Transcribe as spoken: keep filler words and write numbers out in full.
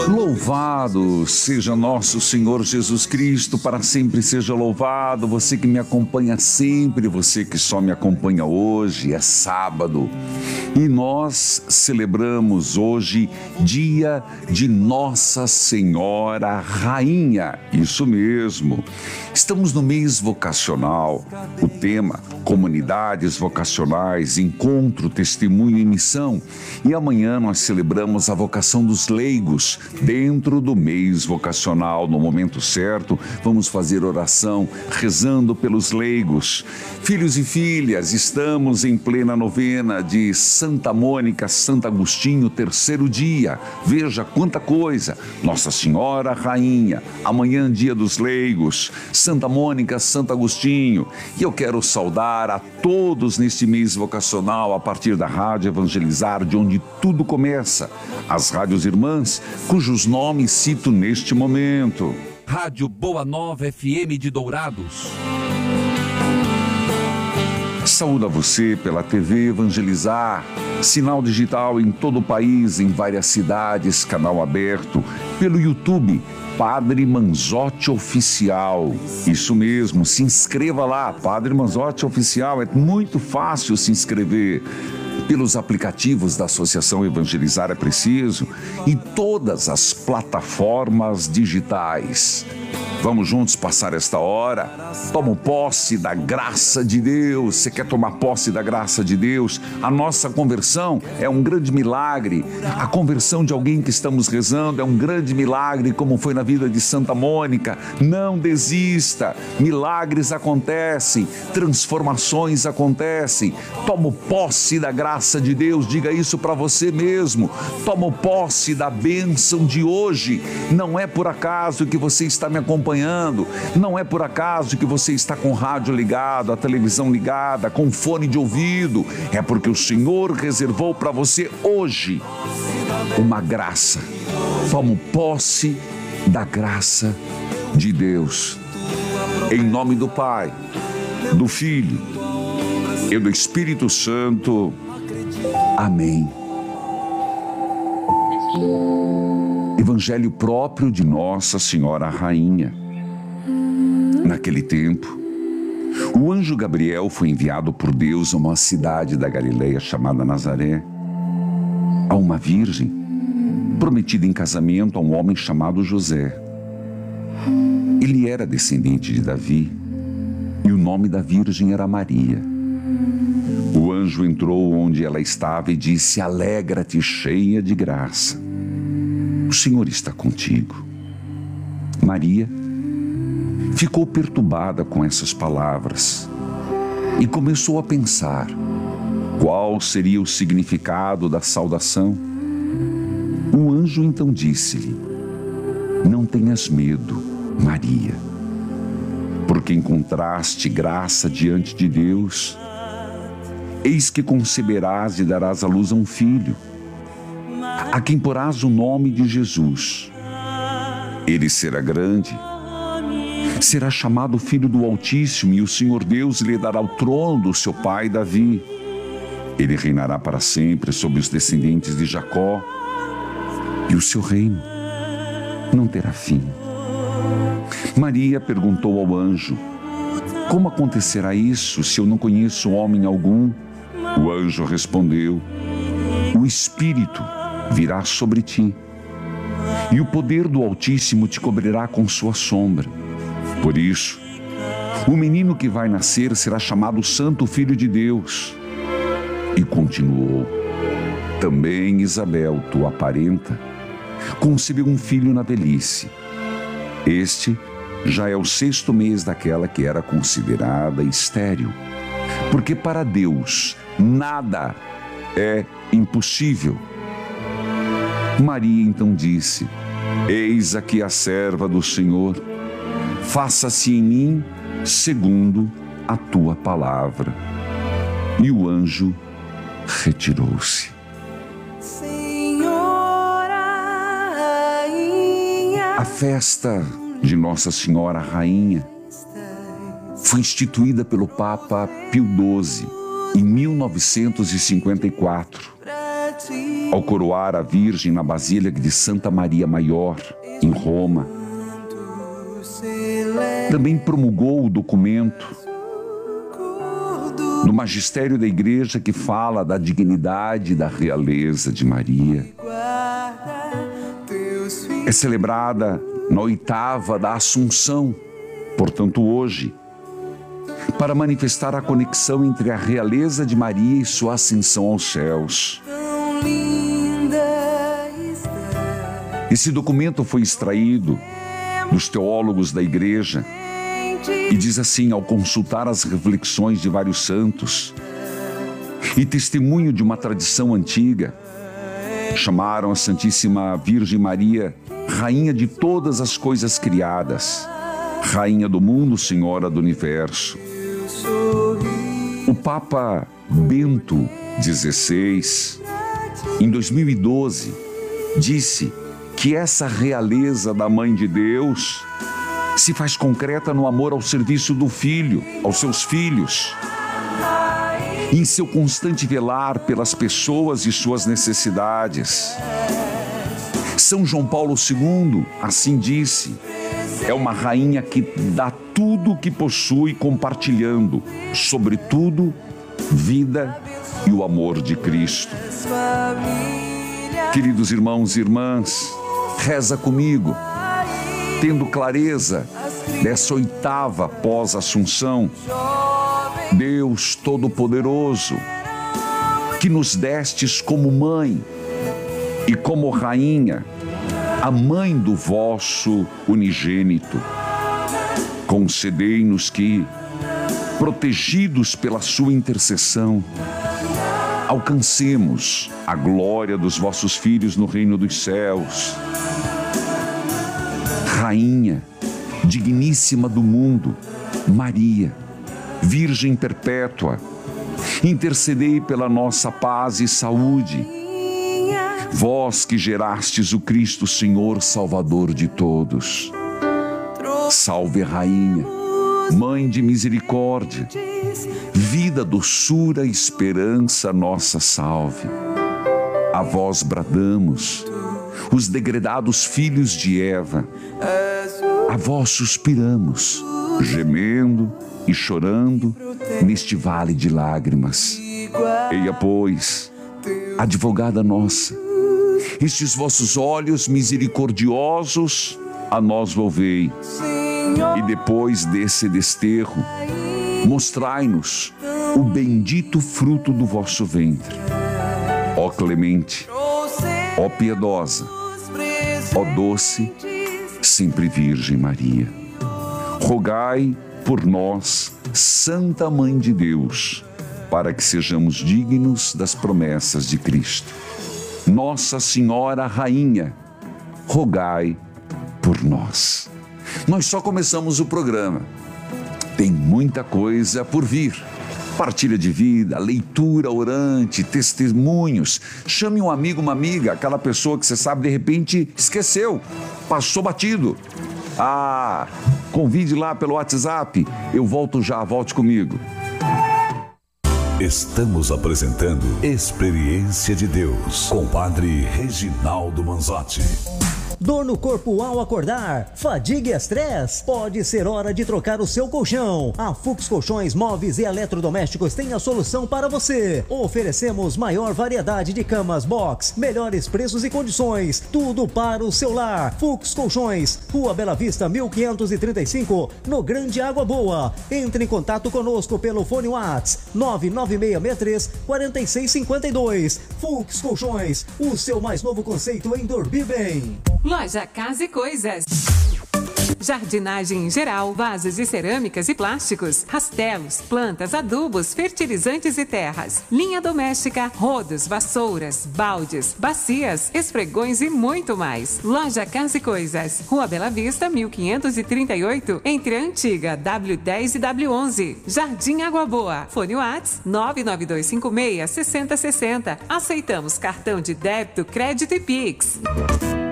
Louvado seja nosso Senhor Jesus Cristo, para sempre seja louvado. Você que me acompanha sempre, você que só me acompanha hoje, é sábado. E nós celebramos hoje dia de Nossa Senhora Rainha, isso mesmo. Estamos no mês vocacional, o tema Comunidades Vocacionais, Encontro, Testemunho e Missão. E amanhã nós celebramos a vocação dos leigos dentro do mês vocacional. No momento certo, vamos fazer oração rezando pelos leigos. Filhos e filhas, estamos em plena novena de Santa Mônica, Santo Agostinho, terceiro dia. Veja quanta coisa! Nossa Senhora Rainha, amanhã dia dos leigos, Santa Mônica, Santo Agostinho. E eu quero saudar a todos neste mês vocacional, a partir da Rádio Evangelizar, de onde tudo começa, as rádios irmãs, cujos nomes cito neste momento. Rádio Boa Nova F M de Dourados. Saúdo a você pela T V Evangelizar, sinal digital em todo o país, em várias cidades, canal aberto, pelo YouTube, Padre Manzotti Oficial. Isso mesmo, se inscreva lá, Padre Manzotti Oficial, é muito fácil se inscrever. Pelos aplicativos da Associação Evangelizar é Preciso e todas as plataformas digitais. Vamos juntos passar esta hora. Toma posse da graça de Deus. Você quer tomar posse da graça de Deus? A nossa conversão é um grande milagre. A conversão de alguém que estamos rezando é um grande milagre, como foi na vida de Santa Mônica. Não desista. Milagres acontecem, transformações acontecem. Toma posse da graça de Deus. Diga isso para você mesmo. Toma posse da bênção de hoje. Não é por acaso que você está me acompanhando. Não é por acaso que você está com o rádio ligado, a televisão ligada, com fone de ouvido. É porque o Senhor reservou para você hoje uma graça. Tome posse da graça de Deus. Em nome do Pai, do Filho e do Espírito Santo. Amém. Evangelho próprio de Nossa Senhora Rainha. Naquele tempo, o anjo Gabriel foi enviado por Deus a uma cidade da Galileia chamada Nazaré, a uma virgem, prometida em casamento a um homem chamado José. Ele era descendente de Davi e o nome da virgem era Maria. O anjo entrou onde ela estava e disse: "Alegra-te, cheia de graça. O Senhor está contigo." Maria ficou perturbada com essas palavras e começou a pensar qual seria o significado da saudação. O anjo então disse-lhe: "Não tenhas medo, Maria, porque encontraste graça diante de Deus. Eis que conceberás e darás à luz a um filho, a quem porás o nome de Jesus. Ele será grande, será chamado Filho do Altíssimo, e o Senhor Deus lhe dará o trono do seu pai Davi. Ele reinará para sempre sobre os descendentes de Jacó, e o seu reino não terá fim." Maria perguntou ao anjo: "Como acontecerá isso, se eu não conheço homem algum?" O anjo respondeu: "O Espírito virá sobre ti, e o poder do Altíssimo te cobrirá com sua sombra. Por isso, o menino que vai nascer será chamado Santo Filho de Deus." E continuou: "Também Isabel, tua parenta, concebeu um filho na velhice. Este já é o sexto mês daquela que era considerada estéril, porque para Deus nada é impossível." Maria então disse: "Eis aqui a serva do Senhor, faça-se em mim segundo a tua palavra." E o anjo retirou-se. A festa de Nossa Senhora Rainha foi instituída pelo Papa Pio doze em mil novecentos e cinquenta e quatro. ao coroar a Virgem na Basílica de Santa Maria Maior, em Roma. Também promulgou o documento do magistério da Igreja que fala da dignidade da realeza de Maria. É celebrada na oitava da Assunção, portanto hoje, para manifestar a conexão entre a realeza de Maria e sua ascensão aos céus. Esse documento foi extraído dos teólogos da Igreja e diz assim, ao consultar as reflexões de vários santos e testemunho de uma tradição antiga, chamaram a Santíssima Virgem Maria Rainha de todas as coisas criadas, Rainha do mundo, Senhora do universo. O Papa Bento dezesseis, em dois mil e doze, disse que essa realeza da Mãe de Deus se faz concreta no amor ao serviço do Filho, aos seus filhos, em seu constante velar pelas pessoas e suas necessidades. São João Paulo segundo assim disse, é uma rainha que dá tudo o que possui compartilhando, sobretudo, vida e o amor de Cristo. Queridos irmãos e irmãs, reza comigo, tendo clareza dessa oitava pós-assunção. Deus Todo-Poderoso, que nos destes como mãe e como rainha, a mãe do vosso unigênito, concedei-nos que, protegidos pela sua intercessão, alcancemos a glória dos vossos filhos no reino dos céus. Rainha, digníssima do mundo, Maria, Virgem perpétua, intercedei pela nossa paz e saúde. Vós que gerastes o Cristo, Senhor Salvador de todos. Salve, Rainha, Mãe de misericórdia, vida, doçura, esperança, nossa salve. A vós bradamos, os degredados filhos de Eva. A vós suspiramos, gemendo e chorando neste vale de lágrimas. Eia, pois, advogada nossa, estes vossos olhos misericordiosos a nós volvei, e depois desse desterro, mostrai-nos o bendito fruto do vosso ventre. Ó clemente, ó piedosa, ó doce, sempre Virgem Maria, rogai por nós, Santa Mãe de Deus, para que sejamos dignos das promessas de Cristo. Nossa Senhora Rainha, rogai por nós. Nós só começamos o programa. Tem muita coisa por vir. Partilha de vida, leitura orante, testemunhos. Chame um amigo, uma amiga, aquela pessoa que você sabe de repente esqueceu, passou batido. Ah, convide lá pelo WhatsApp. Eu volto já, volte comigo. Estamos apresentando Experiência de Deus com o Padre Reginaldo Manzotti. Dor no corpo ao acordar, fadiga e estresse, pode ser hora de trocar o seu colchão. A Fux Colchões Móveis e Eletrodomésticos tem a solução para você. Oferecemos maior variedade de camas box, melhores preços e condições, tudo para o seu lar. Fux Colchões, Rua Bela Vista mil quinhentos e trinta e cinco, no Grande Água Boa. Entre em contato conosco pelo fone WhatsApp nove nove seis seis três quatro seis cinco dois. Fux Colchões, o seu mais novo conceito em dormir bem. Loja Casa e Coisas. Jardinagem em geral, vasos de cerâmicas e plásticos, rastelos, plantas, adubos, fertilizantes e terras, linha doméstica, rodos, vassouras, baldes, bacias, esfregões e muito mais. Loja Casa e Coisas, Rua Bela Vista, mil quinhentos e trinta e oito, entre a antiga W dez e W onze. Jardim Água Boa. Fone WhatsApp nove nove dois cinco seis seis zero seis zero. Aceitamos cartão de débito, crédito e Pix.